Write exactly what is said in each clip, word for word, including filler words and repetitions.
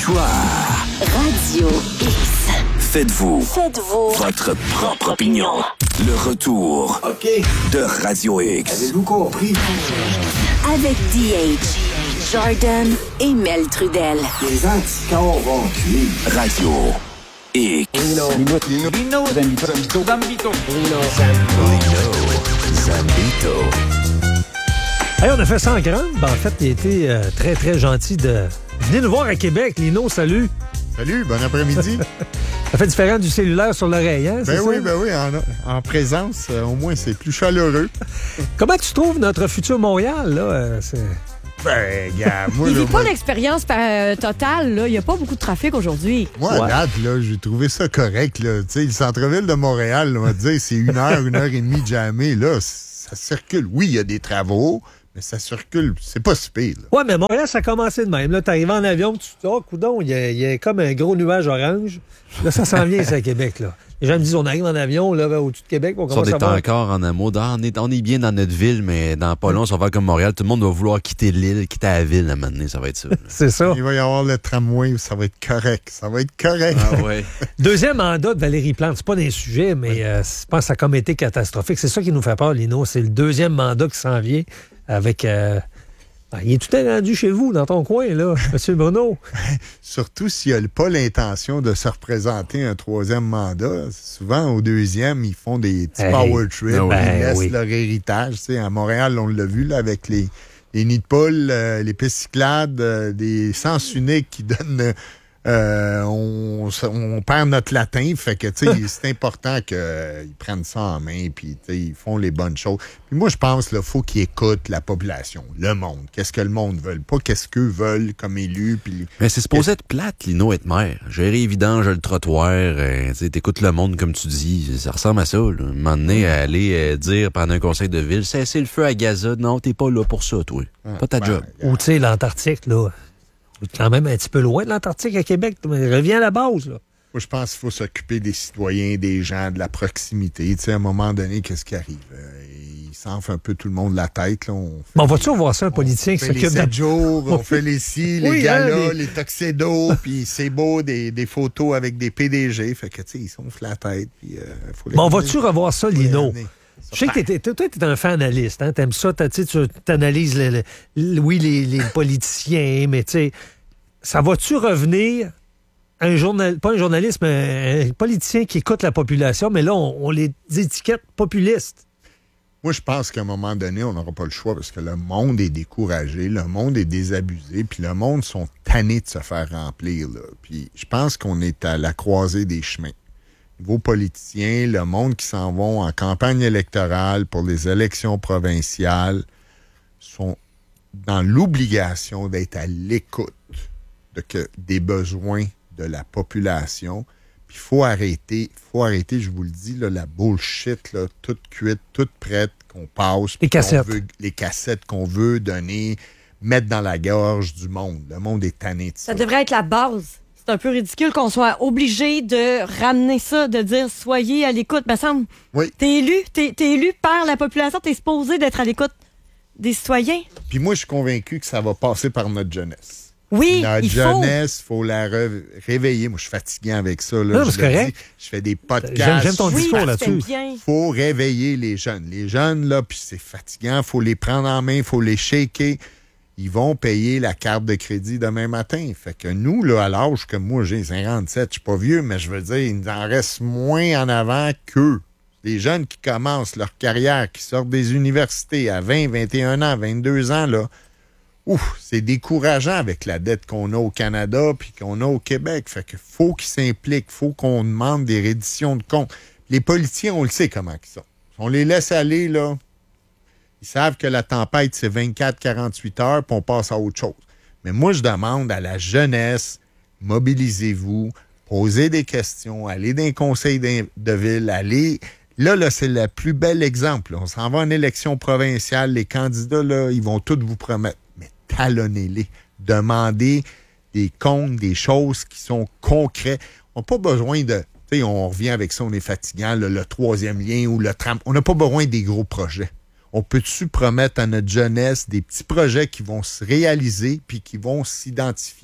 choix. Radio X. Faites-vous. Faites-vous. Votre propre opinion. Le retour OK. de Radio X. Avez-vous compris? Avec D H, Jordan et Mel Trudel. Les anticorps vont tuer. Radio X. Lino. Lino. Lino. Lino. Zambito. Zambito. Lino Zambito. Zambito. Hey, on a fait ça en grande. Ben, en fait, il a été euh, très, très gentil de venir nous voir à Québec. Lino, salut. Salut, bon après-midi. Ça fait différent du cellulaire sur l'oreille, hein? Ben c'est oui, ça? ben oui, en, en présence, euh, au moins, c'est plus chaleureux. Comment tu trouves notre futur Montréal, là? Euh, c'est... Ben, gars, moi, Il là, vit pas moi, l'expérience euh, totale, là. Il n'y a pas beaucoup de trafic aujourd'hui. moi, à Ouais. date, là, j'ai trouvé ça correct, là. Tu sais, le centre-ville de Montréal, là, on va te dire, c'est une heure, une heure et demie de jamais, là. Ça circule. Oui, il y a des travaux, mais ça circule. C'est pas si pire, là. Ouais, mais Montréal, ça a commencé de même. Là, t'arrives en avion, tu te dis, oh, coudonc, il y, a- il y a comme un gros nuage orange. Là, ça s'en vient, c'est à Québec, là. Les gens me disent, on arrive en avion, là, au-dessus de Québec, on Ça, on commence à est voir. encore en amour. Dans- On est, on est bien dans notre ville, mais dans pas long, ça va faire comme Montréal. Tout le monde va vouloir quitter l'île, quitter la ville à un moment donné. Ça va être ça. C'est ça. Il va y avoir le tramway, ça va être correct. Ça va être correct. Ah ouais. Deuxième mandat de Valérie Plante, c'est pas des sujets, mais euh, je pense que ça a comme été catastrophique. C'est ça qui nous fait peur, Lino. C'est le deuxième mandat qui s'en vient avec... Euh... ben, il est tout rendu chez vous, dans ton coin, là, M. Bruno. Surtout s'il n'a pas l'intention de se représenter un troisième mandat. Souvent, au deuxième, ils font des petits Hey. power trips. Ah ouais. Ils Ben laissent oui. leur héritage. Tu sais, à Montréal, on l'a vu là, avec les, les nids de poules, euh, les pistes cyclades, euh, des sens uniques qui donnent... euh, euh, on, on perd notre latin. Fait que, tu sais, c'est important qu'ils prennent ça en main puis, tu sais, ils font les bonnes choses. Puis moi, je pense qu'il faut qu'ils écoutent la population, le monde. Qu'est-ce que le monde veut? Pas qu'est-ce qu'eux veulent comme élus. Puis Mais c'est supposé être plate, Lino, être maire. Gérer les vidanges, le trottoir, euh, tu sais, t'écoutes le monde comme tu dis. Ça ressemble à ça, là. Un moment donné, à aller euh, dire pendant un conseil de ville, cessez le feu à Gaza. Non, t'es pas là pour ça, toi. Pas ta ben, job. Ou, tu sais, l'Antarctique, là. C'est quand même un petit peu loin de l'Antarctique à Québec. Mais reviens à la base, là. Moi, je pense qu'il faut s'occuper des citoyens, des gens, de la proximité. Tu sais, à un moment donné, qu'est-ce qui arrive? Euh, il s'enfle un peu tout le monde la tête. Là. On fait, Bon, vas-tu voir ça, un politicien on qui fait les s'occupe sept de... jours, on fait les ci, les Oui, galas, hein, les- les tuxedos, puis c'est beau, des, des photos avec des P D G. Fait que, tu sais, ils s'enflent la tête. Puis, euh, faut les Bon, ramener. vas-tu revoir ça, Faut les Lino? ramener. Je sais que t'es, t'es- toi, t'es un fan analyste, hein? T'aimes ça, t'as- tu sais, tu t'analyses, le, le- le- oui, les, les politiciens, mais tu sais, ça va-tu revenir un journal, pas un journaliste, mais un politicien qui écoute la population, mais là, on, on les étiquette populistes. Moi, je pense qu'à un moment donné, on n'aura pas le choix parce que le monde est découragé, le monde est désabusé, puis le monde sont tannés de se faire remplir. Là. Puis je pense qu'on est à la croisée des chemins. Vos politiciens, le monde qui s'en vont en campagne électorale pour les élections provinciales sont dans l'obligation d'être à l'écoute de que, des besoins de la population. Puis il faut arrêter, faut arrêter, je vous le dis, là, la bullshit, là, toute cuite, toute prête, qu'on passe. Les qu'on cassettes. veut- les cassettes qu'on veut donner, mettre dans la gorge du monde. Le monde est tanné de ça. Ça devrait être la base. C'est un peu ridicule qu'on soit obligé de ramener ça, de dire soyez à l'écoute. Me semble. Oui. T'es élu, t'es, t'es élu par la population, t'es supposé d'être à l'écoute des citoyens. Puis moi, je suis convaincu que ça va passer par notre jeunesse. Oui, Notre il faut. jeunesse, il faut la re- réveiller. Moi, je suis fatigué avec ça. Là. Non, Je c'est le correct. dis, je fais des podcasts. J'aime- j'aime ton Oui, discours c'était là-dessus. bien. Il faut réveiller les jeunes. Les jeunes, là, puis c'est fatigant. Il faut les prendre en main, il faut les shaker. Ils vont payer la carte de crédit demain matin. Fait que nous, là, à l'âge que moi, j'ai cinquante-sept, je suis pas vieux, mais je veux dire, il nous en reste moins en avant qu'eux. Les jeunes qui commencent leur carrière, qui sortent des universités à vingt, vingt et un ans, vingt-deux ans, là, ouf, c'est décourageant avec la dette qu'on a au Canada puis qu'on a au Québec. Fait que faut qu'ils s'impliquent, faut qu'on demande des redditions de comptes. Les politiciens, on le sait comment ils sont. On les laisse aller, là. Ils savent que la tempête, c'est vingt-quatre à quarante-huit heures, puis on passe à autre chose. Mais moi, je demande à la jeunesse, mobilisez-vous, posez des questions, allez dans les conseils de de ville, allez... Là, là, c'est le plus bel exemple. Là. On s'en va en élection provinciale. Les candidats, là, ils vont tous vous promettre. Mais talonnez-les. Demandez des comptes, des choses qui sont concrètes. On n'a pas besoin de... Tu sais, on revient avec ça, on est fatigant, là, le troisième lien ou le tram. On n'a pas besoin des gros projets. On peut-tu promettre à notre jeunesse des petits projets qui vont se réaliser puis qui vont s'identifier?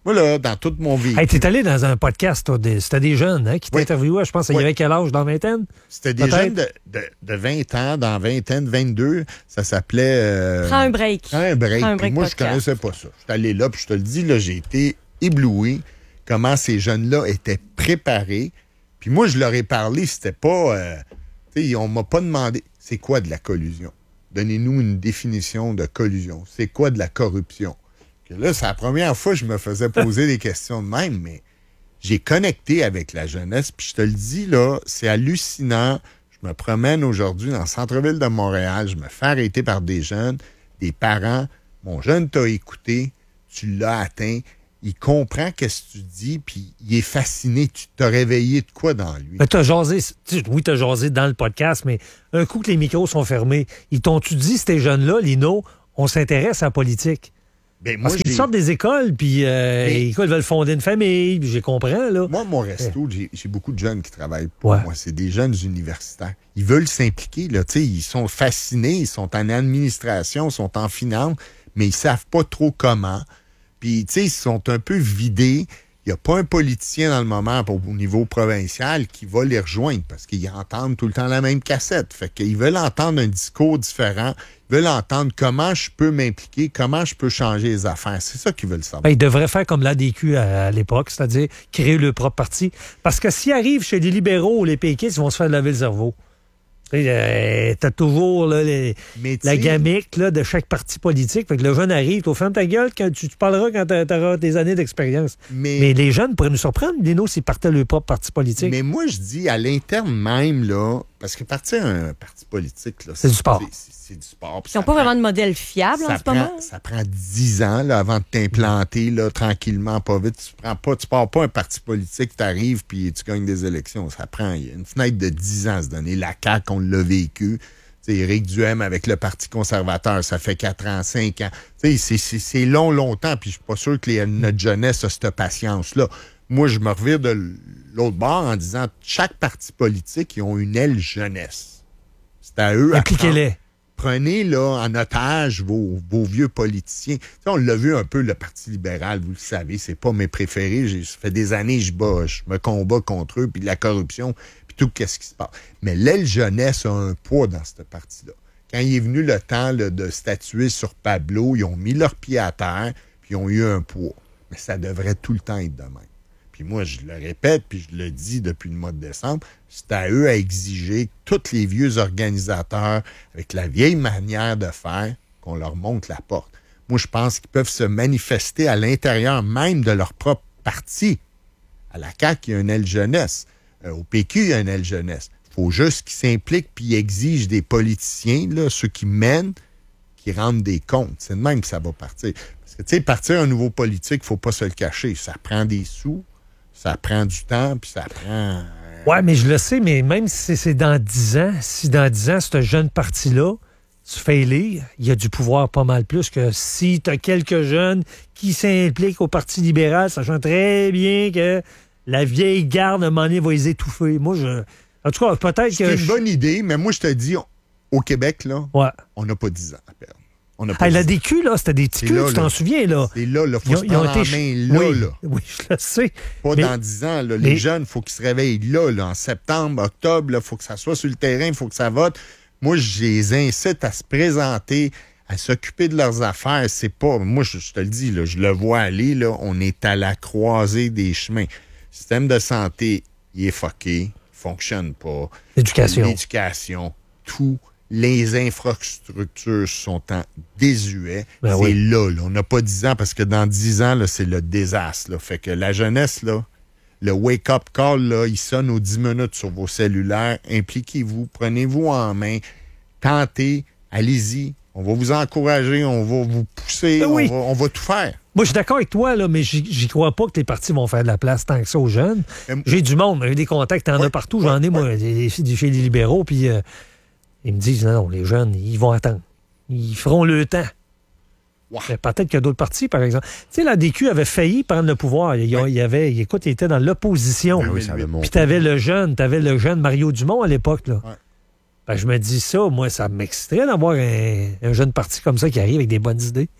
Moi, là, dans tout mon véhicule... Hey, t'es allé dans un podcast, toi, des- c'était des jeunes hein, qui Oui. t'interviewaient, je pense, il y Oui. avait quel âge, dans la vingtaine? C'était des Peut-être. jeunes de, de, de vingt ans, dans vingtaine, vingt-deux. Ça s'appelait... euh, Prends un break. Prends un break. Prends un Puis break moi, je podcast. connaissais pas ça. Je suis allé là, puis je te le dis, là, j'ai été ébloui comment ces jeunes-là étaient préparés. Puis moi, je leur ai parlé, c'était pas... Euh, tu sais, on m'a pas demandé, c'est quoi de la collusion? Donnez-nous une définition de collusion. C'est quoi de la corruption? Que là, c'est la première fois que je me faisais poser des questions de même, mais j'ai connecté avec la jeunesse, puis je te le dis, là, c'est hallucinant. Je me promène aujourd'hui dans le centre-ville de Montréal, je me fais arrêter par des jeunes, des parents. Mon jeune t'a écouté, tu l'as atteint, il comprend qu'est-ce que tu dis, puis il est fasciné. Tu t'as réveillé de quoi dans lui? Mais t'as jasé, tu- oui, t'as jasé dans le podcast, mais un coup que les micros sont fermés, ils t'ont-tu dit, ces jeunes-là, Lino, on s'intéresse à la politique? Ben, moi, Parce qu'ils j'ai- sortent des écoles, puis euh, Mais- les écoles veulent fonder une famille, puis j'ai comprends, là. Moi, mon resto, j'ai j'ai beaucoup de jeunes qui travaillent pour Ouais. moi. C'est des jeunes universitaires. Ils veulent s'impliquer, là. Tu sais, ils sont fascinés, ils sont en administration, ils sont en finance, mais ils savent pas trop comment. Puis, tu sais, ils sont un peu vidés. Il n'y a pas un politicien dans le moment pour- au niveau provincial qui va les rejoindre parce qu'ils entendent tout le temps la même cassette. Fait qu'ils veulent entendre un discours différent. Ils veulent entendre comment je peux m'impliquer, comment je peux changer les affaires. C'est ça qu'ils veulent savoir. Ben, ils devraient faire comme l'A D Q à, à l'époque, c'est-à-dire créer leur propre parti. Parce que s'ils arrivent chez les libéraux ou les péquistes, ils vont se faire laver le cerveau. Tu sais, euh, t'as toujours là, les- Mais, tu la sais, gamique là, de chaque parti politique. Fait que le jeune arrive, tu fermes ta gueule quand tu, tu parleras quand tu auras tes années d'expérience. mais- Mais les jeunes pourraient nous surprendre, Lino, s'ils partaient leur propre parti politique. Mais moi, je dis à l'interne même, là, parce que partir un parti politique, là, C'est du sport. C'est, c'est du sport. puis Ils n'ont ça pas prend- vraiment de modèle fiable en ça ce prend, moment. ça prend dix ans là, avant de t'implanter là, tranquillement, pas vite. Tu prends pas, tu pars pas un parti politique, tu arrives puis tu gagnes des élections. Ça prend il y a une fenêtre de dix ans à se donner. La C A Q, on l'a vécu. Tu sais, Éric Duhem avec le Parti conservateur, ça fait quatre ans, cinq ans. Tu sais, C'est, c'est, c'est long, longtemps, puis je suis pas sûr que les, notre jeunesse a cette patience-là. Moi, je me revire de l'autre bord en disant chaque parti politique, ils ont une aile jeunesse. C'est à eux à prendre. Impliquez-les. Prenez là, en otage vos, vos vieux politiciens. Tu sais, on l'a vu un peu, le Parti libéral, vous le savez, c'est pas mes préférés. J'ai, ça fait des années que je bats, je me combats contre eux, puis la corruption, puis tout qu'est-ce qui se passe. Mais l'aile jeunesse a un poids dans cette partie-là. Quand il est venu le temps là, de statuer sur Pablo, ils ont mis leurs pieds à terre, puis ils ont eu un poids. Mais ça devrait tout le temps être de même. Puis moi, je le répète, puis je le dis depuis le mois de décembre, c'est à eux à exiger que tous les vieux organisateurs, avec la vieille manière de faire, qu'on leur montre la porte. Moi, je pense qu'ils peuvent se manifester à l'intérieur même de leur propre parti. À la C A Q, il y a une aile jeunesse. Euh, au P Q, il y a une aile jeunesse. Il faut juste qu'ils s'impliquent puis ils exigent des politiciens, là, ceux qui mènent, qui rendent des comptes. C'est de même que ça va partir. Parce que, tu sais, partir un nouveau politique, il ne faut pas se le cacher. Ça prend des sous, ça prend du temps, puis ça prend... Ouais, mais je le sais, mais même si c'est- c'est dans dix ans, si dans dix ans, ce jeune parti-là, tu fais élire, il y a du pouvoir pas mal plus que si tu as quelques jeunes qui s'impliquent au Parti libéral, sachant très bien que la vieille garde, à un moment donné, va les étouffer. Moi, je... En tout cas, peut-être C'est que... une je- bonne idée, mais moi, je te dis, au Québec, là, Ouais. on n'a pas dix ans à perdre. On n'a pas Hey, la dix ans. D Q, là, c'était des petits C'est culs, là, tu t'en là. souviens, là. C'est là, là. Faut Ils ont- se ils ont prendre en été main ch- là, oui, là. oui, je le sais. Pas Mais- dans dix ans. Là. mais- Les jeunes, il faut qu'ils se réveillent là, là, en septembre, octobre. Il faut que ça soit sur le terrain, il faut que ça vote. Moi, je les incite à se présenter, à s'occuper de leurs affaires. C'est pas... Moi, je, je te le dis, là, je le vois aller. Là, on est à la croisée des chemins. Le système de santé, il est fucké. Il fonctionne pas. L'éducation. L'éducation, tout. Les infrastructures sont en désuet. Ben c'est oui. là, là. On n'a pas dix ans parce que dans dix ans, là, c'est le désastre. Là. Fait que la jeunesse, là, le wake-up call, là, il sonne aux dix minutes sur vos cellulaires. Impliquez-vous, prenez-vous en main, tentez, allez-y. On va vous encourager, on va vous pousser, Ben oui. on, va, on va tout faire. Moi, je suis d'accord avec toi, là, mais j'y j'y crois pas que les partis vont faire de la place tant que ça aux jeunes. Euh, J'ai du monde, j'ai des contacts, t'en Ouais, as partout. J'en ai, moi, des- des- chez les libéraux, puis euh, ils me disent, non, non, les jeunes, ils vont attendre. Ils feront le temps. Ouais. Mais peut-être qu'il y a d'autres partis, par exemple. Tu sais, la D Q avait failli prendre le pouvoir. Il y, a- il y avait, il- écoute, il était dans l'opposition. Ben oui, ça avait monté. Puis t'avais le jeune, t'avais le jeune Mario Dumont à l'époque, là. Ouais. Ben, je me dis ça, moi, ça m'exciterait d'avoir un, un jeune parti comme ça qui arrive avec des bonnes idées.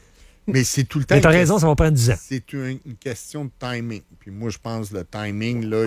Mais c'est tout le temps... Mais t'as une raison, question- ça va prendre dix ans. C'est une, une question de timing. Puis moi, je pense que le timing, là,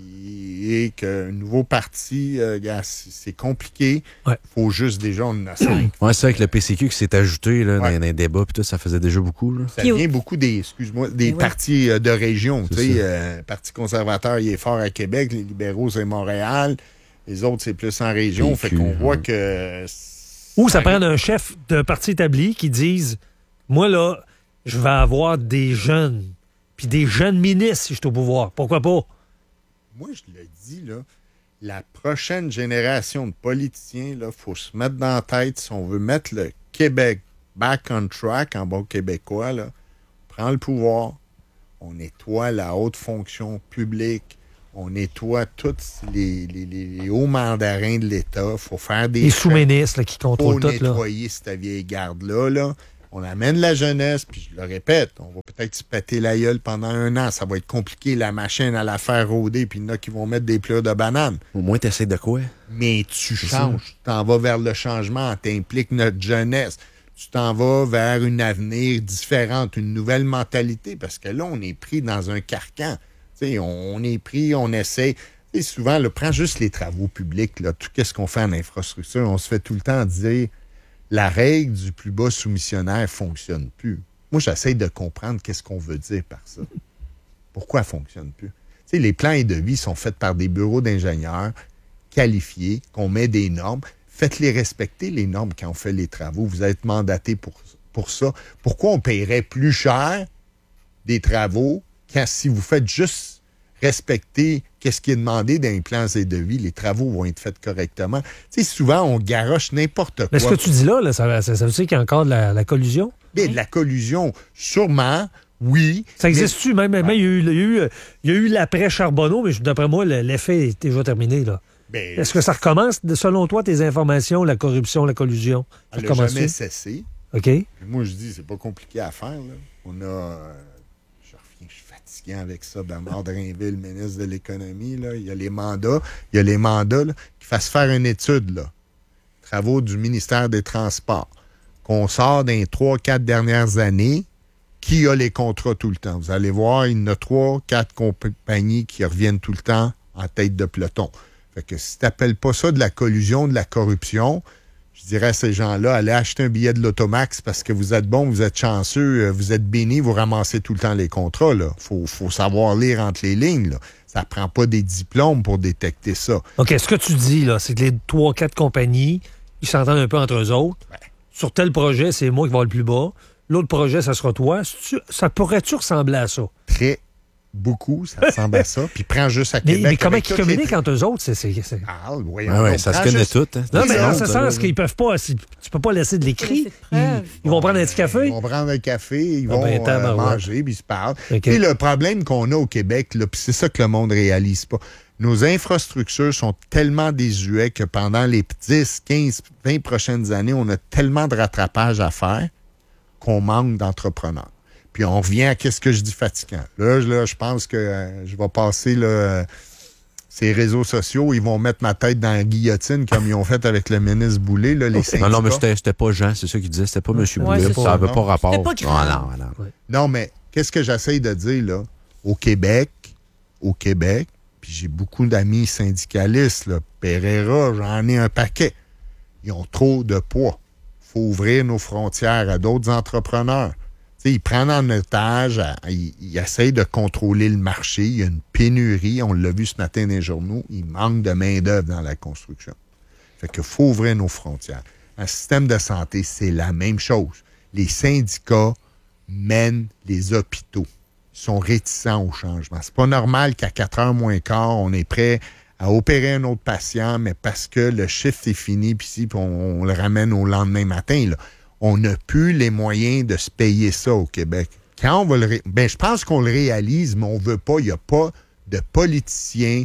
il est qu'un nouveau parti, euh, gars, c'est c'est compliqué. Il Ouais. faut juste déjà, on en a cinq. Ouais, c'est avec le P C Q qui s'est ajouté là, Ouais. dans les débats, puis tout, ça faisait déjà beaucoup. Là. Ça Puis vient beaucoup des, excuse-moi, des Mais oui. partis euh, de région. Tu C'est sais, ça. euh, le Parti conservateur, il est fort à Québec. Les libéraux, c'est Montréal. Les autres, c'est plus en région. P Fait Q, qu'on voit ouais. que... Ou ça prend un chef d'un parti établi qui dise, moi, là, je vais avoir des jeunes, puis des jeunes ministres si je suis au pouvoir. Pourquoi pas? Moi, je le dis, là, la prochaine génération de politiciens, il faut se mettre dans la tête, si on veut mettre le Québec back on track, en bon québécois, là, on prend le pouvoir, on nettoie la haute fonction publique, on nettoie tous les, les, les- les hauts mandarins de l'État, il faut faire des... Les sous-ministres là, qui faut contrôlent tout. Là. nettoyer cette vieille garde-là, là. On amène la jeunesse, puis je le répète, on va peut-être se péter la gueule pendant un an. Ça va être compliqué, la machine à la faire rôder, puis il y en a qui vont mettre des pleurs de bananes. Au moins, t'essaies de quoi? Mais tu C'est changes. Tu t'en vas vers le changement, t'impliques notre jeunesse. Tu t'en vas vers une avenir différente, une nouvelle mentalité, parce que là, on est pris dans un carcan. Tu sais, on, on est pris, on essaie. Tu sais, souvent, là, prends juste les travaux publics, là, tout ce qu'on fait en infrastructure, on se fait tout le temps dire la règle du plus bas soumissionnaire ne fonctionne plus. Moi, j'essaie de comprendre qu'est-ce qu'on veut dire par ça. Pourquoi elle ne fonctionne plus? Tu sais, les plans et devis sont faits par des bureaux d'ingénieurs qualifiés, qu'on met des normes. Faites-les respecter, les normes, quand on fait les travaux. Vous êtes mandaté pour, pour ça. Pourquoi on paierait plus cher des travaux quand si vous faites juste respecter qu'est-ce qui est demandé dans les plans et devis, les travaux vont être faits correctement. Tu sais, souvent, on garoche n'importe quoi. Mais ce que tu dis là, là, ça, ça, ça veut dire qu'il y a encore de la, la collusion? Mais de la collusion, sûrement, oui. Ça existe-tu? Même, même, il y a eu, il y a eu, il y a eu l'après-Charbonneau, mais d'après moi, le- l'effet est déjà terminé. Là. Mais, mais Est-ce que ça recommence, de- selon toi, tes informations, la corruption, la collusion? Ça elle n'a recommence jamais cessé. OK. Puis moi, je dis, c'est pas compliqué à faire. Là. On a... euh, je reviens, je suis fatigué avec ça. Bernard Drainville, ministre de l'Économie, là, il y a les mandats. Il y a les mandats là, qui fassent faire une étude. Là. Travaux du ministère des Transports. Qu'on sort dans les trois, quatre dernières années, qui a les contrats tout le temps. Vous allez voir, il y en a trois, quatre compagnies qui reviennent tout le temps en tête de peloton. Fait que si tu n'appelles pas ça de la collusion, de la corruption, je dirais à ces gens-là, allez acheter un billet de l'Automax parce que vous êtes bon, vous êtes chanceux, vous êtes béni, vous ramassez tout le temps les contrats. Il faut, faut savoir lire entre les lignes. Là. Ça ne prend pas des diplômes pour détecter ça. OK, ce que tu dis, là, c'est que les trois, quatre compagnies, ils s'entendent un peu entre eux autres. Ouais. Sur tel projet, c'est moi qui vais avoir le plus bas. L'autre projet, ça sera toi. Tu- Ça pourrait-tu ressembler à ça? Très beaucoup, ça ressemble à ça. Puis prends juste à Mais, Québec. mais comment avec ils toutes les- communiquent entre eux autres? C'est, c'est, c'est- Ah, voyons Ah ouais, donc, ça se prends connaît juste- tout. Hein? Non, mais C'est dans ça, ce ça, sens là. qu'ils peuvent pas... si- Tu peux pas laisser de l'écrit. Laisser de preuves. Ils, ils vont prendre un petit café. Ils vont prendre un café, ils Ah vont ben, euh, tabarouette. manger, puis ils se parlent. OK. Et le problème qu'on a au Québec, là, puis c'est ça que le monde réalise pas, nos infrastructures sont tellement désuètes que pendant les dix, quinze, vingt prochaines années, on a tellement de rattrapage à faire qu'on manque d'entrepreneurs. Puis on revient à qu'est-ce que je dis fatigant. Là, je- là, je pense que euh, je vais passer là, euh, ces réseaux sociaux, ils vont mettre ma tête dans la guillotine comme ils ont fait avec le ministre Boulay, là, les syndicats. Non, non, mais c'était c'était pas Jean, c'est ça qu'il disait. C'était pas M. Ouais, Boulet. c'est Ça ça. n'avait pas rapport. C'était pas grave. Ah, non, non. Non, mais qu'est-ce que j'essaye de dire, là? Au Québec, au Québec, puis j'ai beaucoup d'amis syndicalistes, là. Pereira, j'en ai un paquet. Ils ont trop de poids. Il faut ouvrir nos frontières à d'autres entrepreneurs. Tu sais, ils prennent en otage, à- ils, ils essayent de contrôler le marché. Il y a une pénurie, on l'a vu ce matin dans les journaux. Il manque de main-d'œuvre dans la construction. Fait qu'il faut ouvrir nos frontières. Un système de santé, c'est la même chose. Les syndicats mènent les hôpitaux. Ils sont réticents au changement. C'est pas normal qu'à quatre heures moins quart, on est prêt à opérer un autre patient, mais parce que le chiffre est fini, puis si, puis on, on le ramène au lendemain matin, là. On n'a plus les moyens de se payer ça au Québec. Quand on va le ré... ben, je pense qu'on le réalise, mais on veut pas. Il n'y a pas de politicien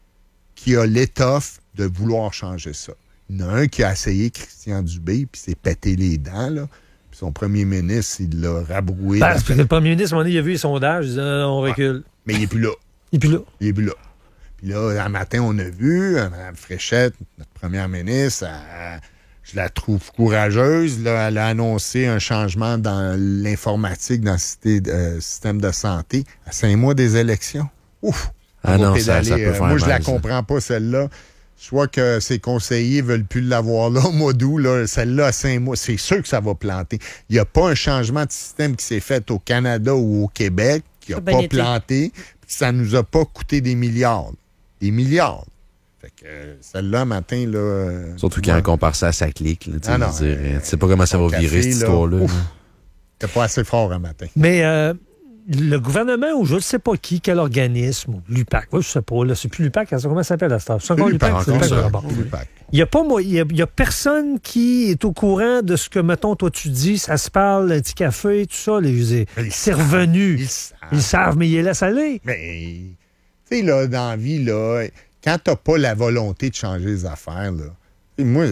qui a l'étoffe de vouloir changer ça. Il y en a un qui a essayé, Christian Dubé, puis s'est pété les dents, là. Puis son premier ministre, il l'a rabroué. Ben, la parce que le premier ministre, à un moment donné, il a vu les sondages, il disait, ah, on recule. Mais il n'est plus là. Et puis là, Il est plus là. Puis là, un matin, on a vu, euh, Mme Fréchette, notre première ministre, elle, je la trouve courageuse. Là, elle a annoncé un changement dans l'informatique, dans le système, euh, système de santé, à cinq mois des élections. Ouf! Ah non, ça, ça peut euh, faire Moi, je la mal, ça. comprends pas, celle-là. Soit que ses conseillers veulent plus l'avoir là, au mois d'août, là, celle-là à cinq mois, c'est sûr que ça va planter. Il n'y a pas un changement de système qui s'est fait au Canada ou au Québec qui n'a Ça a bien pas été. planté, puis ça nous a pas coûté des milliards. Des milliards. Fait que euh, celle-là, matin, là... euh, Surtout quand on compare ça à sa clique. Là, tu sais, Ah non, je veux dire, euh, tu sais pas comment ça va ton virer, café, cette là, histoire-là. ouf. là. C'était pas assez fort un matin. Mais euh, le gouvernement, ou je ne sais pas qui, quel organisme, ou l'U P A C, moi, je ne sais pas, là, c'est plus l'U P A C, comment ça s'appelle à cette heure? C'est encore l'U P A C? L'U P A C, c'est l'U P A C, encore ça. d'abord. L'U P A C. Il n'y a pas moi, il y a, il y a personne qui est au courant de ce que, mettons, toi, tu dis, ça se parle, un petit café, tout ça. Les, les- Mais ils c'est savent, revenu. Ils savent. Ils savent, mais ils les laissent aller. Mais, tu sais, là, dans la vie, là, quand t'as pas la volonté de changer les affaires, là, tu sais, moi,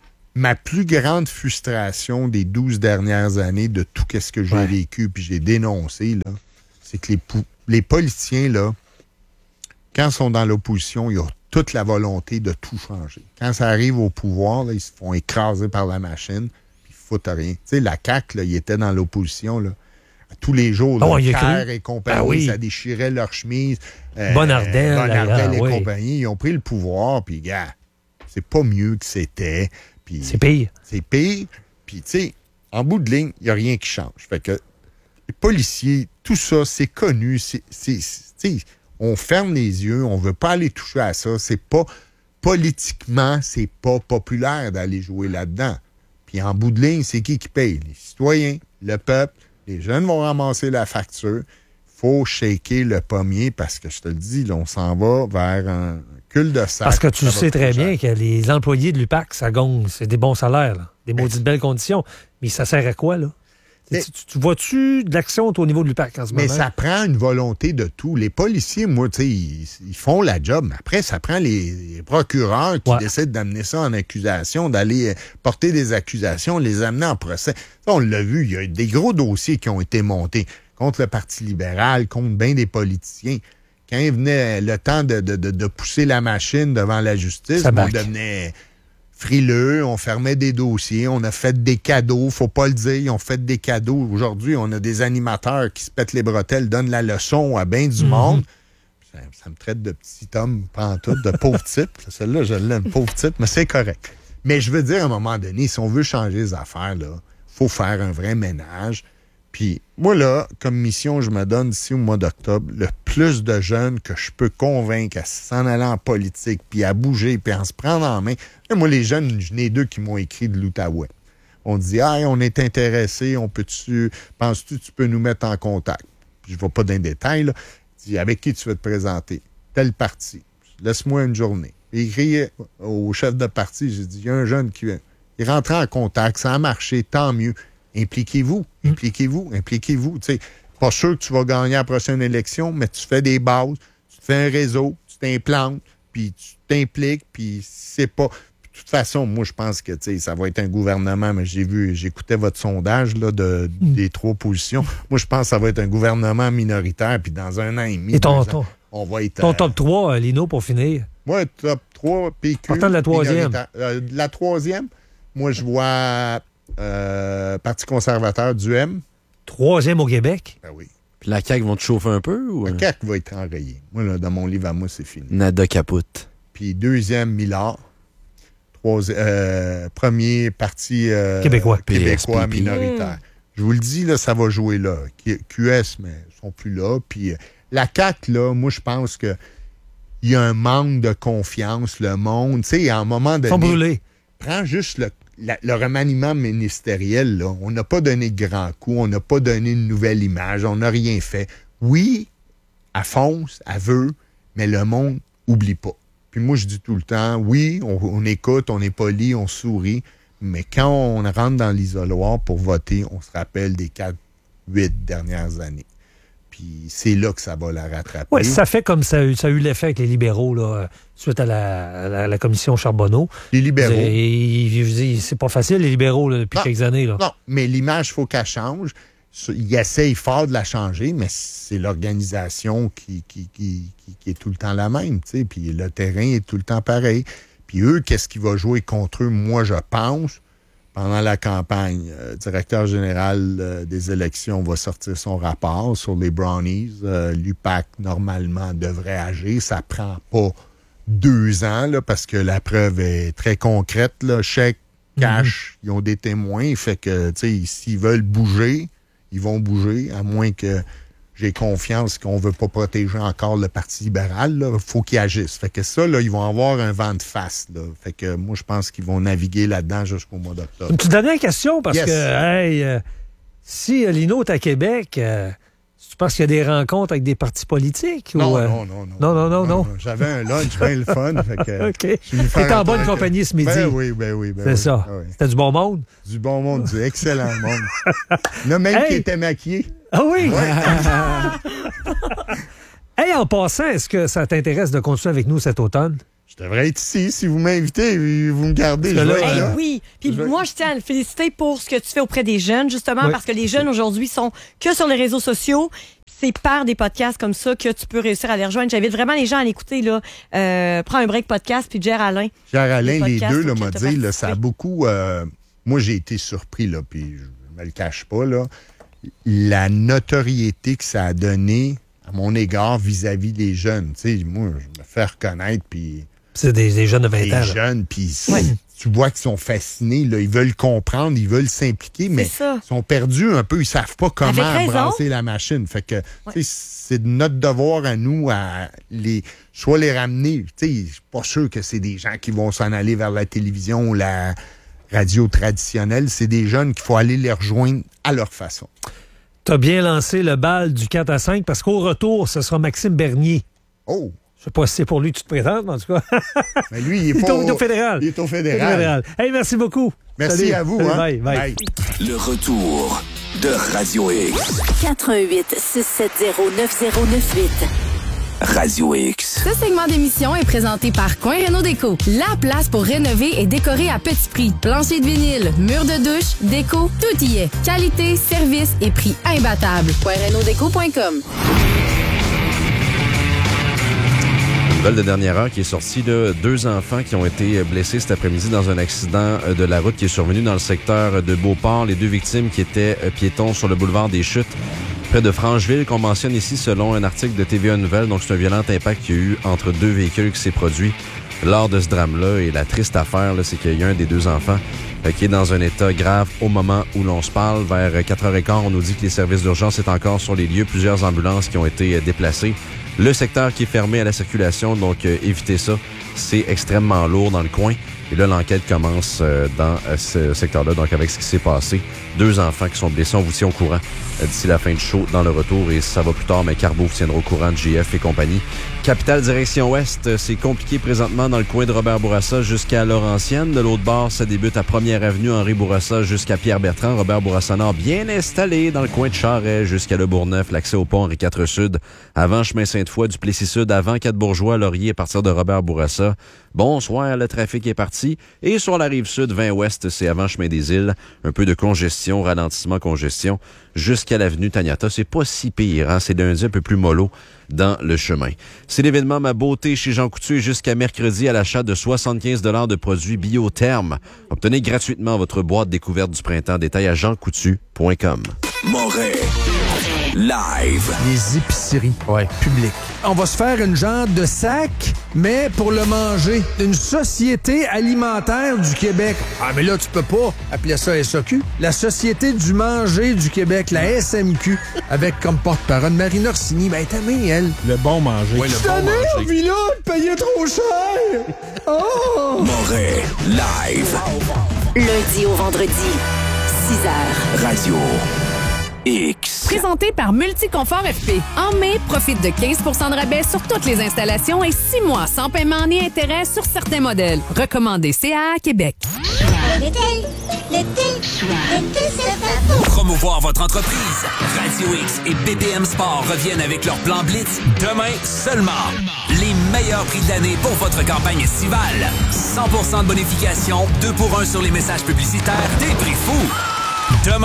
ma plus grande frustration des douze dernières années de tout ce que j'ai Ouais. vécu puis j'ai dénoncé, là, c'est que les, pou- les politiciens, là, quand ils sont dans l'opposition, ils ont toute la volonté de tout changer. Quand ça arrive au pouvoir, là, ils se font écraser par la machine, puis ils foutent rien. Tu sais, la C A Q, là, ils étaient dans l'opposition, là. Tous les jours, Oh, là, il y a Kerr cru. et compagnie, Ah oui. ça déchirait leur chemise. Euh, Bonardel, Bonardel là, et oui. compagnie, ils ont pris le pouvoir, puis gars, c'est pas mieux que c'était. Puis C'est pire. c'est pire. Puis, tu sais, en bout de ligne, il n'y a rien qui change. Fait que les policiers, tout ça, c'est connu. C'est, c'est, c'est- tu sais, on ferme les yeux, on veut pas aller toucher à ça. C'est pas, politiquement, c'est pas populaire d'aller jouer là-dedans. Puis en bout de ligne, c'est qui qui paye? Les citoyens, le peuple. Les jeunes vont ramasser la facture. Faut shaker le pommier parce que je te le dis, là, on s'en va vers un cul de sac. Parce que tu Ça le va sais très coûter bien cher. que les employés de l'U P A C, ça gagne, c'est des bons salaires, là, des maudites belles conditions. Mais ça sert à quoi, là? Mais- tu, tu- tu vois-tu de l'action au niveau de l'U P A C en ce Mais moment? ça prend une volonté de tout. Les policiers, moi, tu sais, ils, ils font la job. Mais après, ça prend les, les procureurs qui Ouais. décident d'amener ça en accusation, d'aller euh, porter des accusations, les amener en procès. Ça, on l'a vu, il y a eu des gros dossiers qui ont été montés contre le Parti libéral, contre bien des politiciens. Quand il venait le temps de, de, de, de pousser la machine devant la justice, Ça on back. devenait frileux, on fermait des dossiers, on a fait des cadeaux, faut pas le dire, ils ont fait des cadeaux. Aujourd'hui, on a des animateurs qui se pètent les bretelles, donnent la leçon à bien du monde. Ça, ça me traite de petit homme, pantoute, de pauvre type. Celle-là, je l'aime, pauvre type, mais c'est correct. Mais je veux dire, à un moment donné, si on veut changer les affaires, il faut faire un vrai ménage. Puis moi, là, comme mission, je me donne d'ici au mois d'octobre le plus de jeunes que je peux convaincre à s'en aller en politique, puis à bouger, puis à se prendre en main. Et moi, les jeunes, j'en ai deux qui m'ont écrit de l'Outaouais. On dit, ah, on est intéressé, on peut-tu, penses-tu, tu peux nous mettre en contact? Puis je ne vais pas dans les détails, là. Je dis, avec qui tu veux te présenter? Tel parti. Laisse-moi une journée. J'ai écrit au chef de parti, j'ai dit, il y a un jeune qui vient. Il rentre en contact, ça a marché, tant mieux. Impliquez-vous, impliquez-vous, impliquez-vous. Tu sais, pas sûr que tu vas gagner la prochaine élection, mais tu fais des bases, tu te fais un réseau, tu t'implantes, puis tu t'impliques, puis c'est pas... De toute façon, moi, je pense que tu sais, ça va être un gouvernement, mais j'ai vu, j'écoutais votre sondage là, de, des trois positions. Moi, je pense que ça va être un gouvernement minoritaire, puis dans un an et demi, Et ton, deux ans, ton, on va être... ton euh, top trois, euh, Lino, pour finir. moi, top trois, P Q. Partant de la troisième. minoritaire. Euh, de la troisième, moi, je vois euh, Parti conservateur du M. Troisième au Québec. Ben oui. Puis la C A Q vont te chauffer un peu ou Le euh, C A Q va être enrayé. Moi, là, dans mon livre à moi, c'est fini. nada capote? Puis deuxième, Millard. Troisi- euh, premier parti euh, Québécois. québécois P S P P. minoritaire. Je vous le dis, là, ça va jouer là. Q- QS, mais ils sont plus là. Puis euh, la C A Q, là, moi, je pense que il y a un manque de confiance. Le monde, tu sais, à un moment Ils sont donné... brûlés. Prends juste le, la- le remaniement ministériel, là. On n'a pas donné de grands coups, on n'a pas donné une nouvelle image, on n'a rien fait. Oui, elle fonce, elle veut, mais le monde oublie pas. Puis moi, je dis tout le temps, oui, on, on écoute, on est poli, on sourit, mais quand on rentre dans l'isoloir pour voter, on se rappelle des quatre, huit dernières années. Puis c'est là que ça va la rattraper. Oui, ça fait comme ça a eu, ça a eu l'effet avec les libéraux, là, euh, suite à la, à la, à la commission Charbonneau. Les libéraux. Et, je veux dire, c'est pas facile, les libéraux, là, depuis Non. quelques années. Là. Non, mais l'image, il faut qu'elle change. Ils essayent fort de la changer, mais c'est l'organisation qui, qui, qui, qui, qui est tout le temps la même, tu sais. Puis le terrain est tout le temps pareil. Puis eux, qu'est-ce qui va jouer contre eux? Moi, je pense, pendant la campagne, le euh, directeur général euh, des élections va sortir son rapport sur les brownies. Euh, L'U P A C, normalement, devrait agir. Ça prend pas deux ans, là, parce que la preuve est très concrète. Là. Chèque, cash, mm-hmm. ils ont des témoins. Fait que, tu sais, s'ils veulent bouger, ils vont bouger, à moins que j'ai confiance qu'on ne veut pas protéger encore le Parti libéral. Il faut qu'ils agissent. Fait que ça, là, ils vont avoir un vent de face. Là. Fait que moi, je pense qu'ils vont naviguer là-dedans jusqu'au mois d'octobre. Une petite dernière question, parce yes. que hey, euh, si Lino est à Québec, euh, tu penses qu'il y a des rencontres avec des partis politiques? Non, ou, euh... non, non, non. Non, non, non, non. non. J'avais un lunch bien le fun. Fait que OK. T'es en bonne compagnie ce midi. Ben oui, ben oui. Ben C'est oui. ça. Ah oui. C'était du bon monde? Du bon monde, du excellent monde. Il y en a même hey. qui étaient maquillés. Ah oui? Ouais. Hey, en passant, est-ce que ça t'intéresse de continuer avec nous cet automne? Je devrais être ici. Si vous m'invitez, vous me gardez. Je là, vais hey, là. Oui. Puis je moi, je tiens à le féliciter pour ce que tu fais auprès des jeunes, justement, oui. parce que les jeunes aujourd'hui sont que sur les réseaux sociaux. C'est par des podcasts comme ça que tu peux réussir à les rejoindre. J'invite vraiment les gens à l'écouter. Là. Euh, prends un break podcast, puis Jer Alain. Jer Alain, les, les deux, là, m'a dit, dit, là, ça a beaucoup... Euh, moi, j'ai été surpris, là, puis je me le cache pas, là. La notoriété que ça a donné à mon égard vis-à-vis des jeunes. Tu sais, moi, je me fais reconnaître, puis... C'est des, des jeunes de vingt des ans. Des jeunes, puis ouais. tu vois qu'ils sont fascinés, là, ils veulent comprendre, ils veulent s'impliquer, mais ils sont perdus un peu, ils savent pas comment brasser la machine. Fait que, ouais. c'est de notre devoir à nous, à les, soit les ramener. Je suis pas sûr que c'est des gens qui vont s'en aller vers la télévision ou la radio traditionnelle. C'est des jeunes qu'il faut aller les rejoindre à leur façon. Tu as bien lancé le bal du quatre à cinq parce qu'au retour, ce sera Maxime Bernier. Oh! Je sais pas si c'est pour lui que tu te présentes, mais en tout cas. Mais lui, il est, il pas est au, au fédéral. Il est au fédéral. fédéral. Hey, merci beaucoup. Merci Salut. à vous. Salut, hein? bye, bye. Bye. Le retour de Radio X. quatre un huit, six sept zéro, neuf zéro neuf huit. Radio X. Ce segment d'émission est présenté par Coin Réno Déco. La place pour rénover et décorer à petit prix. Plancher de vinyle, mur de douche, déco, tout y est. Qualité, service et prix imbattables. coin réno déco point com. Nouvelle de dernière heure qui est sortie, là, deux enfants qui ont été blessés cet après-midi dans un accident de la route qui est survenu dans le secteur de Beauport. Les deux victimes qui étaient piétons sur le boulevard des Chutes, près de Francheville, qu'on mentionne ici selon un article de T V A Nouvelles. Donc, c'est un violent impact qu'il y a eu entre deux véhicules qui s'est produit lors de ce drame-là. Et la triste affaire, là, c'est qu'il y a un des deux enfants euh, qui est dans un état grave au moment où l'on se parle. Vers quatre heures quinze, on nous dit que les services d'urgence sont encore sur les lieux. Plusieurs ambulances qui ont été euh, déplacées. Le secteur qui est fermé à la circulation, donc euh, évitez ça. C'est extrêmement lourd dans le coin. Et là, l'enquête commence euh, dans euh, ce secteur-là, donc avec ce qui s'est passé. Deux enfants qui sont blessés, on vous tient au courant euh, d'ici la fin du show dans le retour. Et ça va plus tard, mais Carbo vous tiendra au courant de J F et compagnie. Capitale direction ouest, euh, c'est compliqué présentement dans le coin de Robert Bourassa jusqu'à Laurentienne. De l'autre bord, ça débute à Première Avenue, Henri Bourassa jusqu'à Pierre-Bertrand. Robert Bourassa-Nord bien installé dans le coin de Charest jusqu'à Le Bourgneuf, l'accès au pont Henri quatre Sud, avant Chemin Sainte-Foy, du Plessis-Sud, avant Quatre-Bourgeois, Laurier à partir de Robert Bourassa. Bonsoir, le trafic est parti. Et sur la rive sud, vingt ouest, c'est avant Chemin des Îles. Un peu de congestion, ralentissement, congestion, jusqu'à l'avenue Taniata. C'est pas si pire, hein? C'est lundi un peu plus mollo dans le chemin. C'est l'événement Ma Beauté chez Jean Coutu jusqu'à mercredi à l'achat de soixante-quinze dollars de produits Biotherme. Obtenez gratuitement votre boîte découverte du printemps. Détail à jean coutu point com. Moret. Live. Les épiceries ouais. publiques. On va se faire une genre de sac, mais pour le manger. Une société alimentaire du Québec. Ah, mais là, tu peux pas appeler ça S A Q. La Société du manger du Québec, la S M Q, avec comme porte-parole Marina Orsini. Ben, t'as mis, elle. Le bon manger. Ouais, le bon manger. Envie, là, de payer trop cher. Oh! Moret. Live. Lundi au vendredi, six heures. Radio X. Présenté par Multiconfort F P. En mai, profite de quinze pour cent de rabais sur toutes les installations et six mois sans paiement ni intérêt sur certains modèles. Recommandé C A A Québec. L'été, l'été, l'été, c'est fait pour promouvoir votre entreprise. Radio X et B D M Sport reviennent avec leur plan Blitz demain seulement. Les meilleurs prix de l'année pour votre campagne estivale. cent pour cent de bonification, deux pour un sur les messages publicitaires, des prix fous. Demain,